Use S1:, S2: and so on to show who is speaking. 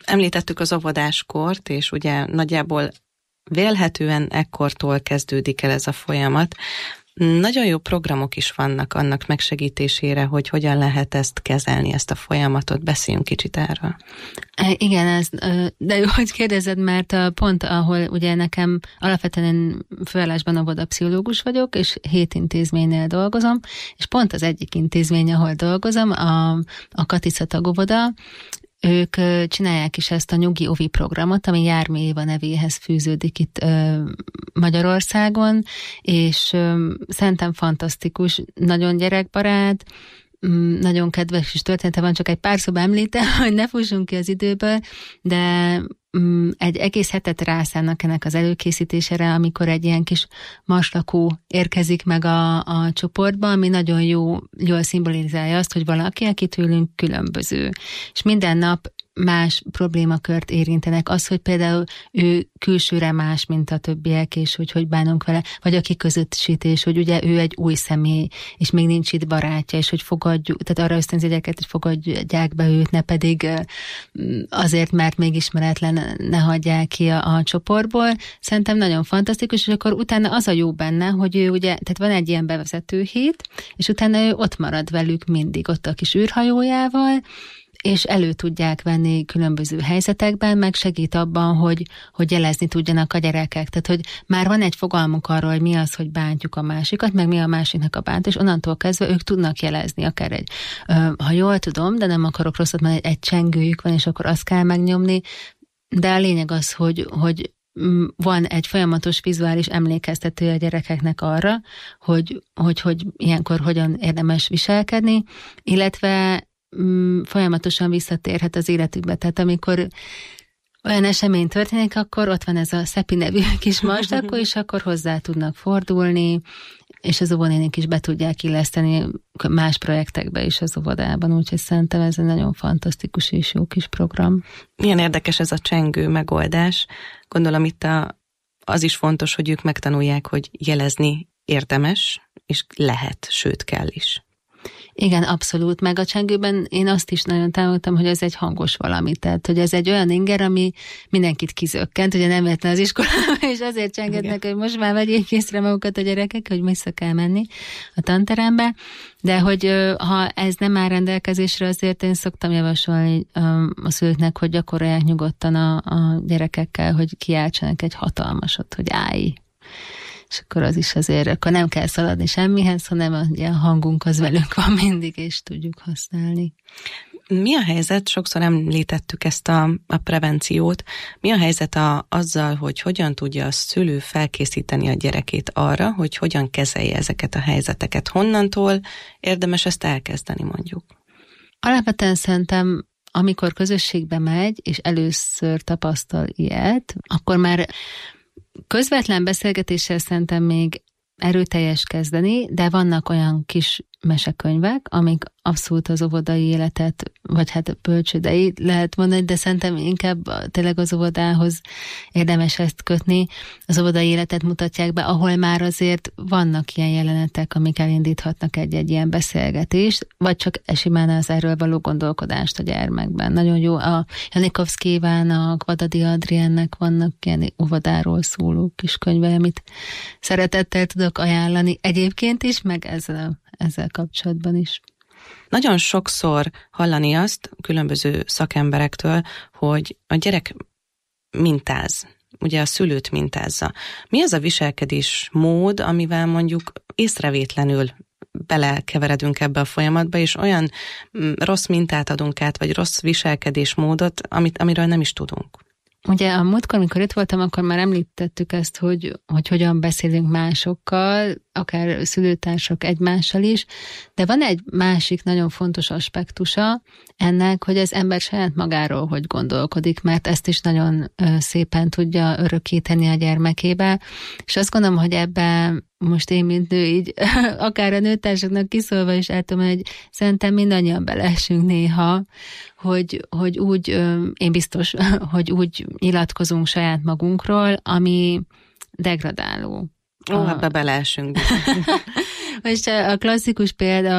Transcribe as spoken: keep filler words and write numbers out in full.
S1: Említettük az óvodáskort, és ugye nagyjából vélhetően ekkortól kezdődik el ez a folyamat. Nagyon jó programok is vannak annak megsegítésére, hogy hogyan lehet ezt kezelni, ezt a folyamatot. Beszéljünk kicsit erről.
S2: Igen, ez, de jó, hogy kérdezed, mert pont ahol ugye nekem alapvetően főállásban óvodapszichológus vagyok, és hét intézménynél dolgozom, és pont az egyik intézmény, ahol dolgozom, a, a Katica tagóvoda, ők csinálják is ezt a Nyugi Ovi programot, ami Jármi Éva nevéhez fűződik itt ö, Magyarországon, és ö, szerintem fantasztikus, nagyon gyerekbarát, nagyon kedves is története van, csak egy pár szóba említem, hogy ne fussunk ki az időből, de egy egész hetet rászánnak ennek az előkészítésére, amikor egy ilyen kis maslakó érkezik meg a, a csoportba, ami nagyon jó, jól szimbolizálja azt, hogy valaki, aki tőlünk különböző. És minden nap más problémakört érintenek. Az, hogy például ő külsőre más, mint a többiek, és hogy hogy bánunk vele, vagy a kiközösítés, hogy ugye ő egy új személy, és még nincs itt barátja, és hogy fogadjuk, tehát arra ösztönzi gyereket, hogy fogadják be őt, ne pedig azért, mert még ismeretlen ne hagyják ki a, a csoportból. Szerintem nagyon fantasztikus, és akkor utána az a jó benne, hogy ő ugye, tehát van egy ilyen bevezető hét, és utána ő ott marad velük mindig, ott a kis űrhajójával, és elő tudják venni különböző helyzetekben, meg segít abban, hogy, hogy jelezni tudjanak a gyerekek. Tehát, hogy már van egy fogalmuk arról, hogy mi az, hogy bántjuk a másikat, meg mi a másiknak a bánt, és onnantól kezdve ők tudnak jelezni, akár egy, ha jól tudom, de nem akarok rosszat mondani, egy csengőjük van, és akkor azt kell megnyomni, de a lényeg az, hogy, hogy van egy folyamatos vizuális emlékeztető a gyerekeknek arra, hogy, hogy, hogy ilyenkor hogyan érdemes viselkedni, illetve folyamatosan visszatérhet az életükbe. Tehát amikor olyan esemény történik, akkor ott van ez a Szepi nevű kis mastakó, és akkor hozzá tudnak fordulni, és az óvonénik is be tudják illeszteni más projektekbe is az óvodában, úgyhogy szerintem ez egy nagyon fantasztikus és jó kis program.
S1: Milyen érdekes ez a csengő megoldás. Gondolom itt a, az is fontos, hogy ők megtanulják, hogy jelezni érdemes, és lehet, sőt kell is.
S2: Igen, abszolút. Meg a csengőben én azt is nagyon támogatom, hogy ez egy hangos valami. Tehát, hogy ez egy olyan inger, ami mindenkit kizökkent, ugye nem vetlen az iskolában, és azért csengetnek, igen, hogy most már vegyék észre magukat a gyerekek, hogy vissza kell menni a tanterembe. De hogy ha ez nem áll rendelkezésre, azért én szoktam javasolni a szülőknek, hogy gyakorolják nyugodtan a, a gyerekekkel, hogy kiáltsanak egy hatalmasat, hogy állj. És akkor az is azért, akkor nem kell szaladni semmihez, hanem a, a hangunk az velünk van mindig, és tudjuk használni.
S1: Mi a helyzet, sokszor említettük ezt a, a prevenciót, mi a helyzet a, azzal, hogy hogyan tudja a szülő felkészíteni a gyerekét arra, hogy hogyan kezelje ezeket a helyzeteket? Honnantól érdemes ezt elkezdeni, mondjuk?
S2: Alapvetően szerintem, amikor közösségbe megy, és először tapasztal ilyet, akkor már közvetlen beszélgetéssel szerintem még erőteljes kezdeni, de vannak olyan kis mesekönyvek, amik abszolút az óvodai életet, vagy hát bölcsődei lehet mondani, de szerintem inkább tényleg az óvodához érdemes ezt kötni. Az óvodai életet mutatják be, ahol már azért vannak ilyen jelenetek, amik elindíthatnak egy-egy ilyen beszélgetést, vagy csak simán az erről való gondolkodást a gyermekben. Nagyon jó. A Janikovszki Évának, Vadadi Adriennek vannak ilyen óvodáról szóló kis könyvei, amit szeretettel tudok ajánlani egyébként is, meg ezzel, ezzel kapcsolatban is.
S1: Nagyon sokszor hallani azt különböző szakemberektől, hogy a gyerek mintáz, ugye a szülőt mintázza. Mi az a viselkedés mód, amivel mondjuk észrevétlenül belekeveredünk ebbe a folyamatba, és olyan rossz mintát adunk át, vagy rossz viselkedésmódot, amit, amiről nem is tudunk?
S2: Ugye a múltkor, amikor itt voltam, akkor már említettük ezt, hogy, hogy hogyan beszélünk másokkal, akár szülőtársak egymással is, de van egy másik nagyon fontos aspektusa ennek, hogy az ember saját magáról hogy gondolkodik, mert ezt is nagyon szépen tudja örökíteni a gyermekébe, és azt gondolom, hogy ebben most én, mint nő, így akár a nőtársaknak kiszólva is látom, hogy szerintem mindannyian beleesünk néha, hogy, hogy úgy, én biztos, hogy úgy nyilatkozunk saját magunkról, ami degradáló.
S1: Ó, ebbe beleesünk.
S2: Most a klasszikus példa